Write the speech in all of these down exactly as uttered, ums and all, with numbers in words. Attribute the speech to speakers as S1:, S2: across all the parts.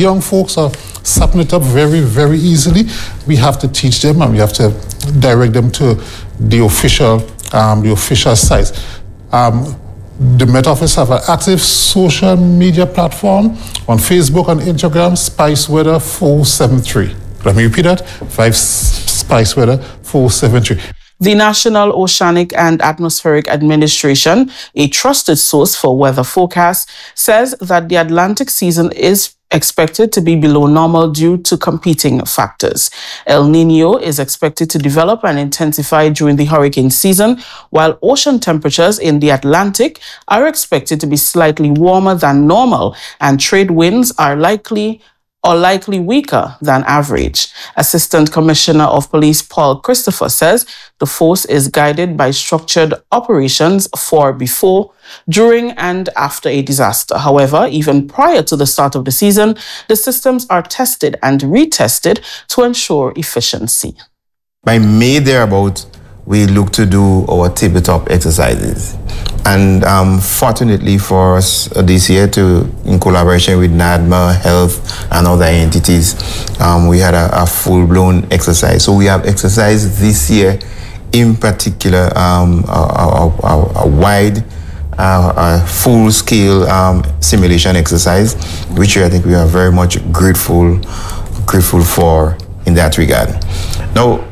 S1: young folks are sapping it up very, very easily. We have to teach them and we have to direct them to the official, um, the official sites. Um, the Met Office have an active social media platform on Facebook and Instagram, Spice Weather four seven three. Let me repeat that, five Spice Weather four seven three.
S2: The National Oceanic and Atmospheric Administration, a trusted source for weather forecasts, says that the Atlantic season is expected to be below normal due to competing factors. El Niño is expected to develop and intensify during the hurricane season, while ocean temperatures in the Atlantic are expected to be slightly warmer than normal, and trade winds are likely or likely weaker than average. Assistant Commissioner of Police Paul Christopher says the force is guided by structured operations for before, during and after a disaster. However, even prior to the start of the season, the systems are tested and retested to ensure efficiency.
S3: By May thereabout, we look to do our tabletop exercises. And um, fortunately for us uh, this year, to in collaboration with NADMA, Health, and other entities, um, we had a, a full-blown exercise. So we have exercised this year, in particular, um, a, a, a, a wide, uh, a full-scale um, simulation exercise, which I think we are very much grateful, grateful for in that regard. Now,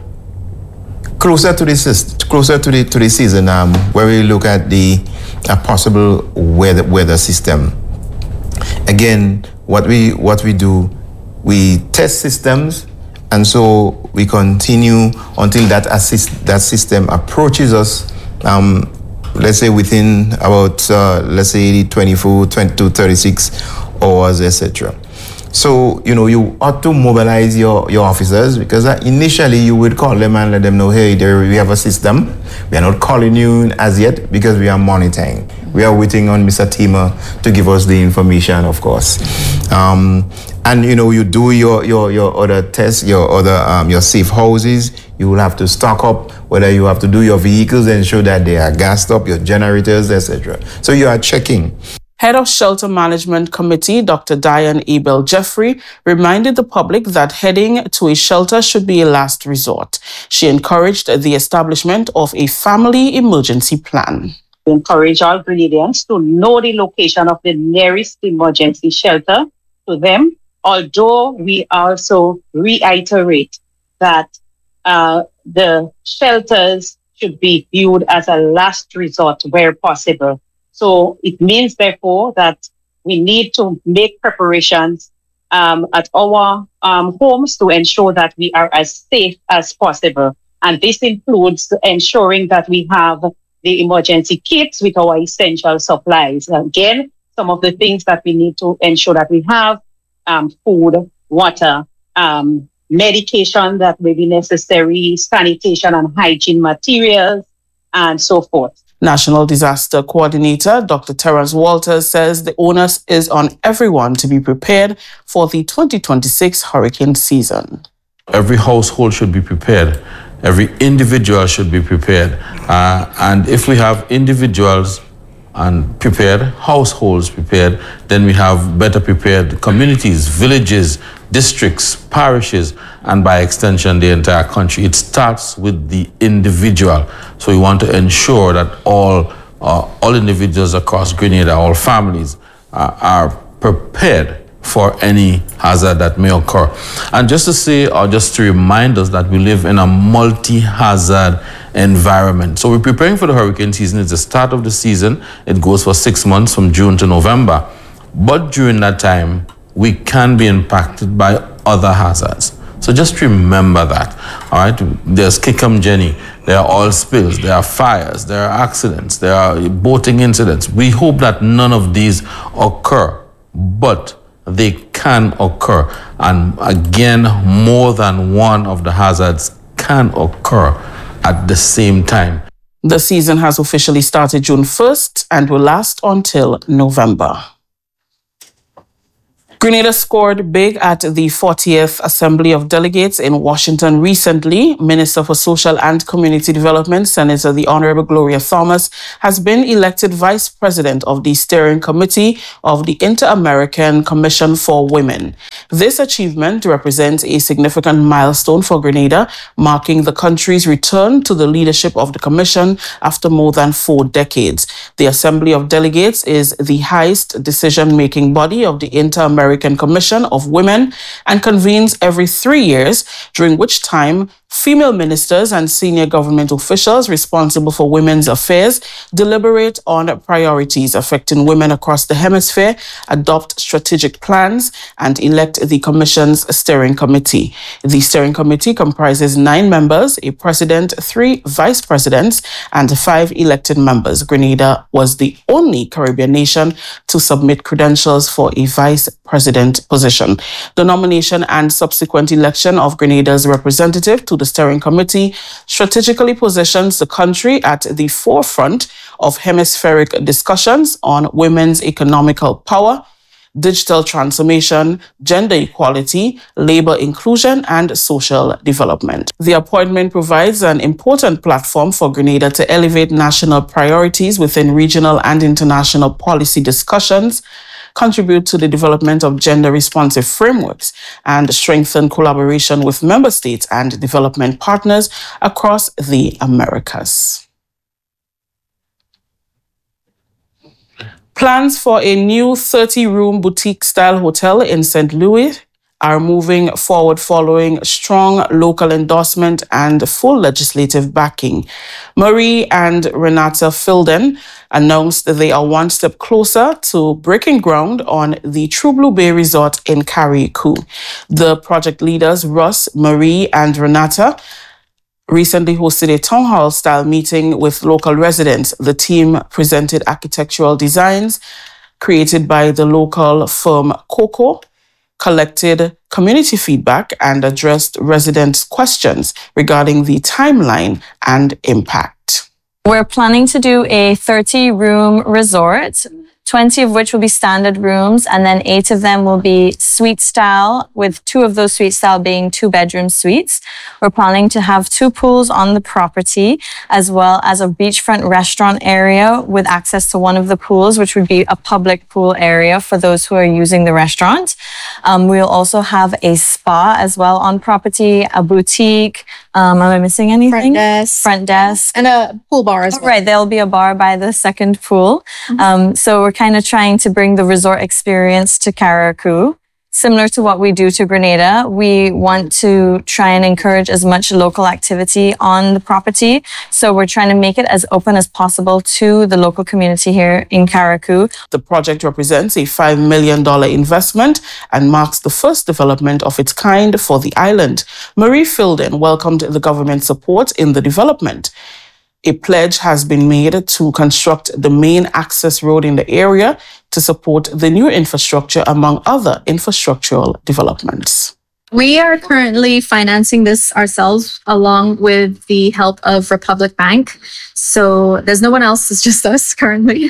S3: Closer to the closer to the to the season, um, where we look at the a possible weather weather system. Again, what we what we do, we test systems, and so we continue until that assist that system approaches us. Um, let's say within about uh, let's say twenty-four, twenty to thirty-six hours, et cetera. So, you know, you ought to mobilize your, your officers, because initially you would call them and let them know, hey, there we have a system. We are not calling you as yet because we are monitoring. We are waiting on Mister Tima to give us the information, of course. Um, and, you know, you do your, your, your other tests, your other um, your safe houses. You will have to stock up, whether you have to do your vehicles and ensure that they are gassed up, your generators, et cetera. So you are checking.
S2: Head of Shelter Management Committee, Doctor Diane Abel Jeffrey, reminded the public that heading to a shelter should be a last resort. She encouraged the establishment of a family emergency plan.
S4: We encourage all Grenadians to know the location of the nearest emergency shelter to them, although we also reiterate that uh, the shelters should be viewed as a last resort where possible. So it means, therefore, that we need to make preparations um, at our um, homes to ensure that we are as safe as possible. And this includes ensuring that we have the emergency kits with our essential supplies. Again, some of the things that we need to ensure that we have, um, food, water, um, medication that may be necessary, sanitation and hygiene materials, and so forth.
S2: National Disaster Coordinator Doctor Terence Walters says the onus is on everyone to be prepared for the twenty twenty-six hurricane season.
S5: Every household should be prepared. Every individual should be prepared. Uh, and if we have individuals and prepared, households prepared, then we have better prepared communities, villages, districts, parishes, and by extension, the entire country. It starts with the individual. So we want to ensure that all, uh, all individuals across Grenada, all families uh, are prepared for any hazard that may occur. And just to say, or just to remind us that we live in a multi-hazard environment. So we're preparing for the hurricane season. It's the start of the season. It goes for six months from June to November. But during that time, we can be impacted by other hazards. So just remember that, all right? There's Kickham Jenny, there are oil spills, there are fires, there are accidents, there are boating incidents. We hope that none of these occur, but they can occur. And again, more than one of the hazards can occur at the same time.
S2: The season has officially started June first and will last until November. Grenada scored big at the fortieth Assembly of Delegates in Washington recently. Minister for Social and Community Development, Senator the Honorable Gloria Thomas, has been elected Vice President of the Steering Committee of the Inter-American Commission for Women. This achievement represents a significant milestone for Grenada, marking the country's return to the leadership of the Commission after more than four decades. The Assembly of Delegates is the highest decision-making body of the Inter-American Commission of Women and convenes every three years, during which time female ministers and senior government officials responsible for women's affairs deliberate on priorities affecting women across the hemisphere, adopt strategic plans, and elect the Commission's steering committee. The steering committee comprises nine members, a president, three vice presidents, and five elected members. Grenada was the only Caribbean nation to submit credentials for a vice president position. The nomination and subsequent election of Grenada's representative to the steering committee strategically positions the country at the forefront of hemispheric discussions on women's economical power, digital transformation, gender equality, labor inclusion, and social development. The appointment provides an important platform for Grenada to elevate national priorities within regional and international policy discussions, contribute to the development of gender-responsive frameworks, and strengthen collaboration with member states and development partners across the Americas. Plans for a new thirty-room boutique-style hotel in Saint Louis are moving forward following strong local endorsement and full legislative backing. Marie and Renata Filden announced that they are one step closer to breaking ground on the True Blue Bay Resort in Carriacou. The project leaders, Russ, Marie, and Renata, recently hosted a town hall-style meeting with local residents. The team presented architectural designs created by the local firm Coco, collected community feedback, and addressed residents' questions regarding the timeline and impact.
S6: We're planning to do a thirty-room resort, twenty of which will be standard rooms, and then eight of them will be suite style, with two of those suite style being two-bedroom suites. We're planning to have two pools on the property, as well as a beachfront restaurant area with access to one of the pools, which would be a public pool area for those who are using the restaurant. Um, we'll also have a spa as well on property, a boutique. Um, am I missing anything?
S7: Front desk.
S6: Front desk.
S7: And a pool bar as well.
S6: Right, there'll be a bar by the second pool. Mm-hmm. Um, so we're kind of trying to bring the resort experience to Carriacou. Similar to what we do to Grenada, we want to try and encourage as much local activity on the property. So we're trying to make it as open as possible to the local community here in Carriacou.
S2: The project represents a five million dollars investment and marks the first development of its kind for the island. Marie Filden welcomed the government support in the development. A pledge has been made to construct the main access road in the area to support the new infrastructure, among other infrastructural developments.
S7: We are currently financing this ourselves along with the help of Republic Bank. So there's no one else, it's just us currently.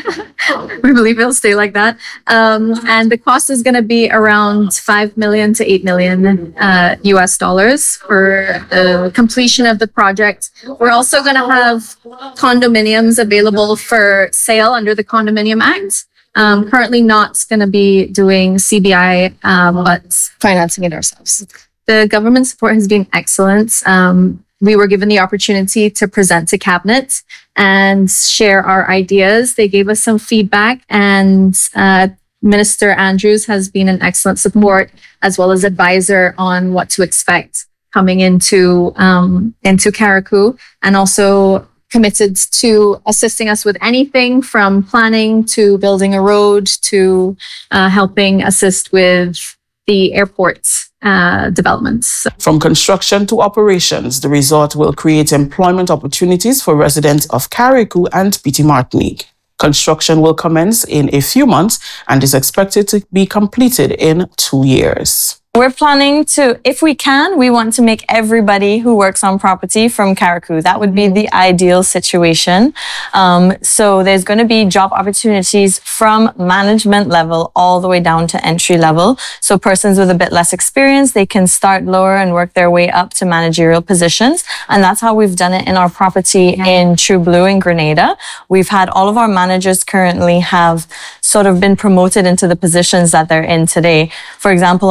S7: We believe it'll stay like that. Um, and the cost is going to be around five million to eight million uh, U S dollars for the completion of the project. We're also going to have condominiums available for sale under the Condominium Act. Um, currently not going to be doing C B I, um, but financing it ourselves. The government support has been excellent. Um, we were given the opportunity to present to Cabinet and share our ideas. They gave us some feedback, and uh, Minister Andrews has been an excellent support as well as advisor on what to expect coming into um, into Carriacou, and also committed to assisting us with anything from planning to building a road to uh, helping assist with the airport's uh, developments.
S2: From construction to operations, the resort will create employment opportunities for residents of Carriacou and Petite Martinique. Construction will commence in a few months and is expected to be completed in two years.
S6: We're planning to, if we can, we want to make everybody who works on property from Carriacou. That would be the ideal situation. Um, so there's going to be job opportunities from management level all the way down to entry level. So persons with a bit less experience, they can start lower and work their way up to managerial positions. And that's how we've done it in our property in True Blue in Grenada. We've had all of our managers currently have sort of been promoted into the positions that they're in today. For example, our general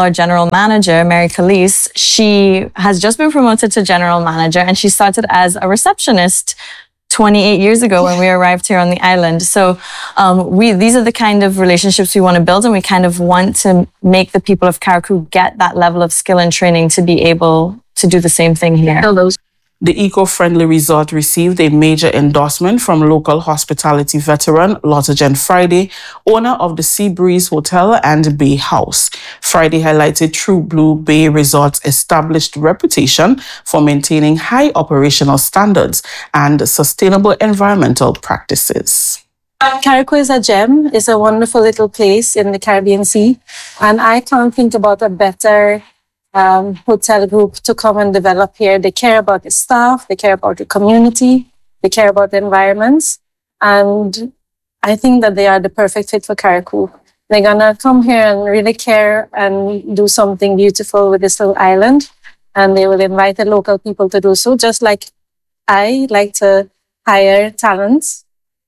S6: manager, Mary Calise, she has just been promoted to general manager, and she started as a receptionist twenty-eight years ago when we arrived here on the island. So um, we these are the kind of relationships we want to build, and we kind of want to make the people of Carriacou get that level of skill and training to be able to do the same thing here.
S2: The eco-friendly resort received a major endorsement from local hospitality veteran Lotta Jen Friday, owner of the Sea Breeze Hotel and Bay House. Friday highlighted True Blue Bay Resort's established reputation for maintaining high operational standards and sustainable environmental practices.
S8: Carriacou is a gem. It's a wonderful little place in the Caribbean Sea, and I can't think about a better Um, hotel group to come and develop here. They care about the staff, they care about the community, they care about the environments, and I think that they are the perfect fit for Carriacou. They're gonna come here and really care and do something beautiful with this little island, and they will invite the local people to do so, just like I like to hire talents.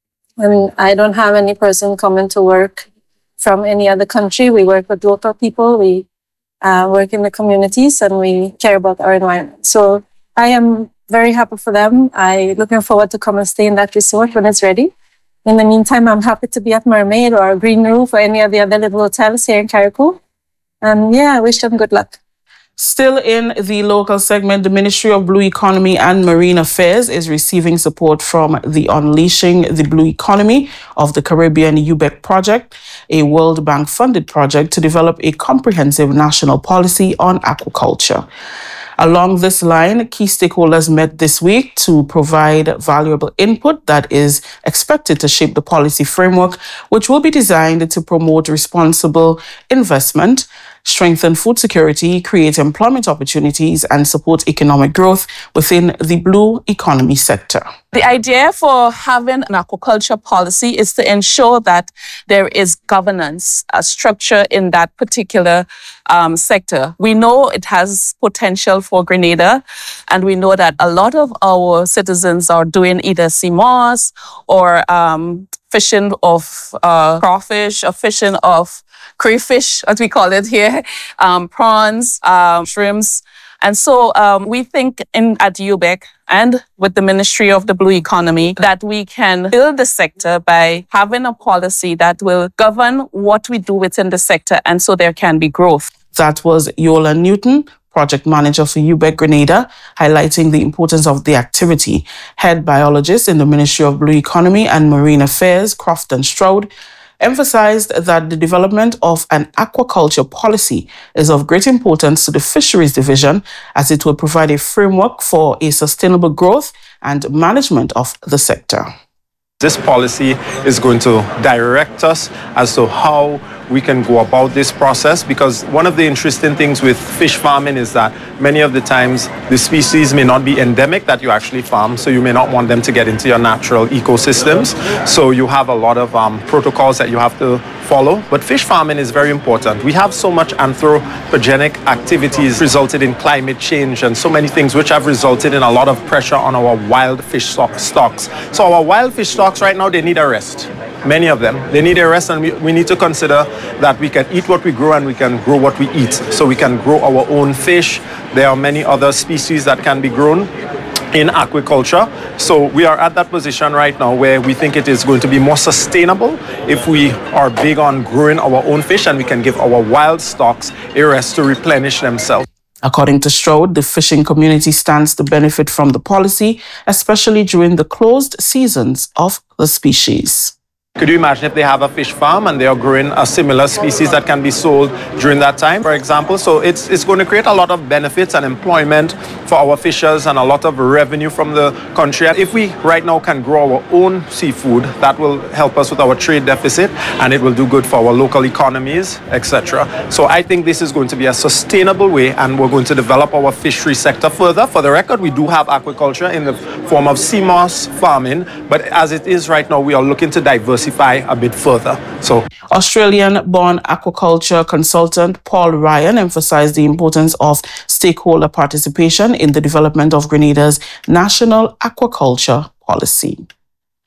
S8: And I don't have any person coming to work from any other country. We work with local people. We Uh, work in the communities, and we care about our environment. So I am very happy for them. I'm looking forward to come and stay in that resort when it's ready. In the meantime, I'm happy to be at Mermaid or Green Roof or any of the other little hotels here in Carriacou. And yeah, I wish them good luck.
S2: Still in the local segment, the Ministry of Blue Economy and Marine Affairs is receiving support from the Unleashing the Blue Economy of the Caribbean U B E C project, a World Bank-funded project to develop a comprehensive national policy on aquaculture. Along this line, key stakeholders met this week to provide valuable input that is expected to shape the policy framework, which will be designed to promote responsible investment, strengthen food security, create employment opportunities, and support economic growth within the blue economy sector.
S9: The idea for having an aquaculture policy is to ensure that there is governance, a structure in that particular um, sector. We know it has potential for Grenada, and we know that a lot of our citizens are doing either sea moss or um, fishing of uh, crawfish or fishing of crayfish, as we call it here, um, prawns, um, shrimps. And so um, we think in at U B E C and with the Ministry of the Blue Economy that we can build the sector by having a policy that will govern what we do within the sector, and so there can be growth.
S2: That was Yola Newton, project manager for U B E C Grenada, highlighting the importance of the activity. Head biologist in the Ministry of Blue Economy and Marine Affairs, Crofton Stroud, emphasized that the development of an aquaculture policy is of great importance to the Fisheries Division, as it will provide a framework for a sustainable growth and management of the sector.
S10: This policy is going to direct us as to how we can go about this process, because one of the interesting things with fish farming is that many of the times the species may not be endemic that you actually farm, so you may not want them to get into your natural ecosystems. So you have a lot of um, protocols that you have to follow. But fish farming is very important. We have so much anthropogenic activities resulted in climate change and so many things which have resulted in a lot of pressure on our wild fish stocks. So our wild fish stocks right now, they need a rest. Many of them. They need a rest, and we, we need to consider that we can eat what we grow and we can grow what we eat. So we can grow our own fish. There are many other species that can be grown in aquaculture. So we are at that position right now where we think it is going to be more sustainable if we are big on growing our own fish and we can give our wild stocks a rest to replenish themselves.
S2: According to Stroud, the fishing community stands to benefit from the policy, especially during the closed seasons of the species.
S10: Could you imagine if they have a fish farm and they are growing a similar species that can be sold during that time, for example? So it's, it's going to create a lot of benefits and employment for our fishers and a lot of revenue from the country. If we right now can grow our own seafood, that will help us with our trade deficit, and it will do good for our local economies, et cetera. So I think this is going to be a sustainable way, and we're going to develop our fishery sector further. For the record, we do have aquaculture in the form of sea moss farming, but as it is right now, we are looking to diversify a bit further. So,
S2: Australian-born aquaculture consultant Paul Ryan emphasized the importance of stakeholder participation in the development of Grenada's national aquaculture policy.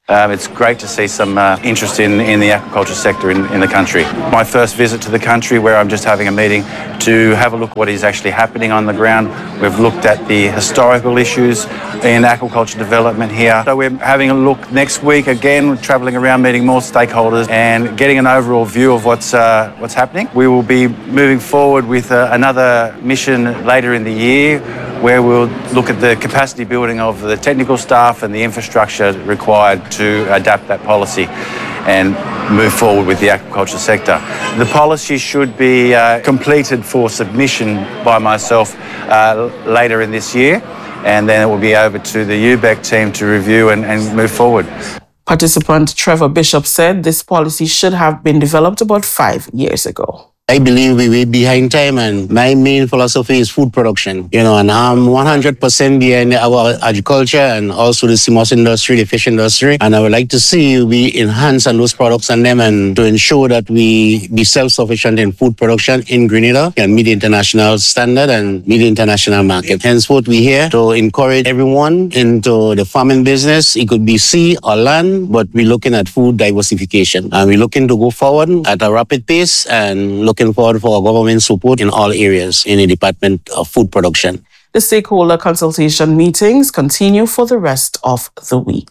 S11: Um, it's great to see some uh, interest in, in the aquaculture sector in, in the country. My first visit to the country, where I'm just having a meeting to have a look at what is actually happening on the ground. We've looked at the historical issues in aquaculture development here. So we're having a look next week again, we're travelling around meeting more stakeholders and getting an overall view of what's, uh, what's happening. We will be moving forward with uh, another mission later in the year, where we'll look at the capacity building of the technical staff and the infrastructure required to adapt that policy and move forward with the aquaculture sector. The policy should be uh, completed for submission by myself uh, later in this year, and then it will be over to the U B E C team to review and, and move forward.
S2: Participant Trevor Bishop said this policy should have been developed about five years ago.
S12: I believe we were behind time, and my main philosophy is food production. You know, and I'm one hundred percent behind our agriculture and also the C M O S industry, the fish industry. And I would like to see we enhance on those products and them, and to ensure that we be self-sufficient in food production in Grenada and meet the international standard and meet the international market. Henceforth, we're here to encourage everyone into the farming business. It could be sea or land, but we're looking at food diversification. And we're looking to go forward at a rapid pace and look Looking forward for our government support in all areas in the Department of Food Production.
S2: The stakeholder consultation meetings continue for the rest of the week.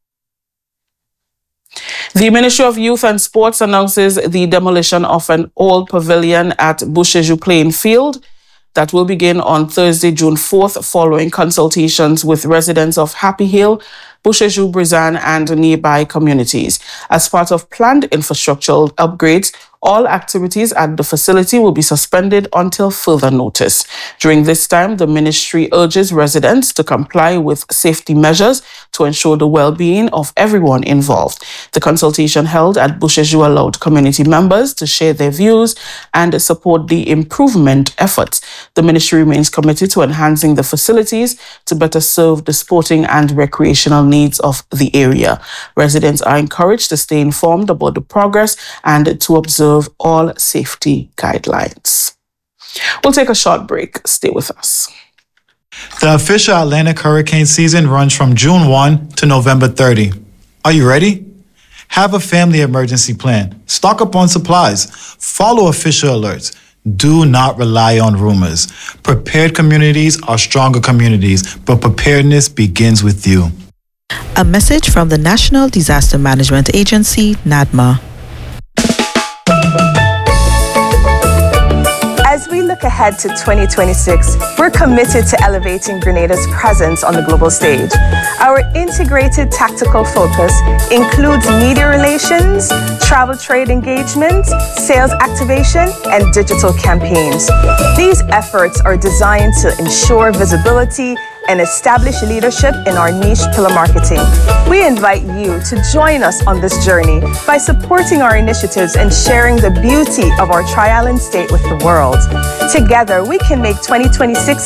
S2: The Ministry of Youth and Sports announces the demolition of an old pavilion at Bouchejou Playing Field that will begin on Thursday, June fourth, following consultations with residents of Happy Hill, Bouchejou, Brizan, and nearby communities. As part of planned infrastructural upgrades, all activities at the facility will be suspended until further notice. During this time, the ministry urges residents to comply with safety measures to ensure the well-being of everyone involved. The consultation held at Bouchejou allowed community members to share their views and support the improvement efforts. The ministry remains committed to enhancing the facilities to better serve the sporting and recreational needs of the area. Residents are encouraged to stay informed about the progress and to observe all safety guidelines. We'll take a short break. Stay with us.
S13: The official Atlantic hurricane season runs from June first to November thirtieth. Are you ready? Have a family emergency plan. Stock up on supplies. Follow official alerts. Do not rely on rumors. Prepared communities are stronger communities, but preparedness begins with you.
S14: A message from the National Disaster Management Agency, NADMA.
S15: As we look ahead to twenty twenty-six, we're committed to elevating Grenada's presence on the global stage. Our integrated tactical focus includes media relations, travel trade engagement, sales activation, and digital campaigns. These efforts are designed to ensure visibility and establish leadership in our niche pillar marketing. We invite you to join us on this journey by supporting our initiatives and sharing the beauty of our Tri-Island state with the world. Together, we can make twenty twenty-six